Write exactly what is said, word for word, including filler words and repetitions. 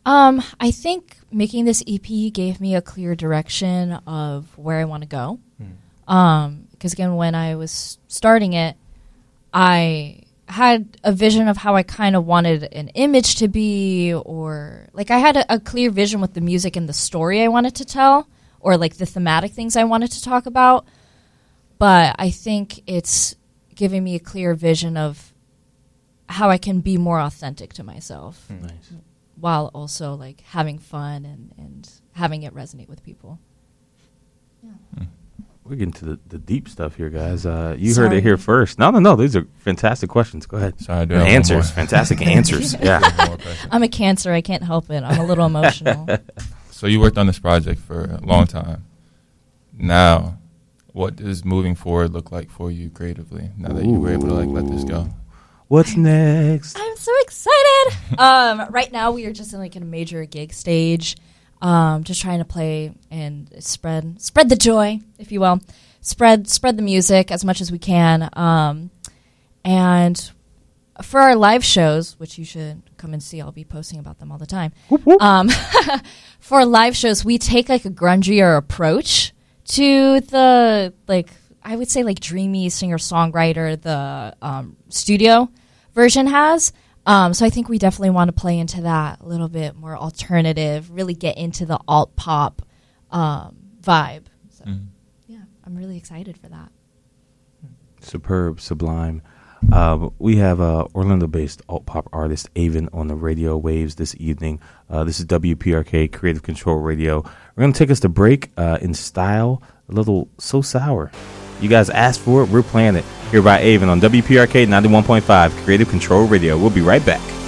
Um, I think making this E P gave me a clear direction of where I want to go. Mm. Um, because again, when I was starting it, I had a vision of how I kind of wanted an image to be, or like I had a, a clear vision with the music and the story I wanted to tell, or like the thematic things I wanted to talk about. But I think it's giving me a clear vision of how I can be more authentic to myself. Mm. Nice. While also like having fun and, and having it resonate with people. Yeah. Mm. We're getting to the, the deep stuff here, guys. Uh, you Sorry. heard it here first. No, no, no. These are fantastic questions. Go ahead. Sorry, I do And have one answers. more. Fantastic answers. Yeah. I'm a Cancer. I can't help it. I'm a little emotional. So you worked on this project for a long time. Now, what does moving forward look like for you creatively now that you were able to like let this go? What's next? I'm so excited. um, right now, we are just in like in a major gig stage, um, just trying to play and spread spread the joy, if you will, spread spread the music as much as we can. Um, and for our live shows, which you should come and see, I'll be posting about them all the time. Whoop, whoop. Um, for live shows, we take like a grungier approach to the like I would say like dreamy singer songwriter the um, studio version has. Um, so I think we definitely want to play into that a little bit more alternative, really get into the alt pop um, vibe. So Mm. yeah, I'm really excited for that. Superb, sublime. Uh, we have uh, Orlando-based alt pop artist Avon on the radio waves this evening. Uh, this is W P R K Creative Control Radio. We're going to take us to break uh, in style, a little So Sour. You guys asked for it. We're playing it here by Avon on W P R K ninety-one point five Creative Control Radio. We'll be right back.